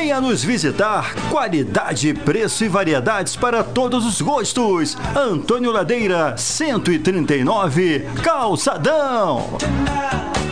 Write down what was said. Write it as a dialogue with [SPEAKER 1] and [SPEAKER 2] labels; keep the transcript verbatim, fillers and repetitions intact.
[SPEAKER 1] Venha nos visitar. Qualidade, preço e variedades para todos os gostos. Antônio Ladeira, cento e trinta e nove, Calçadão.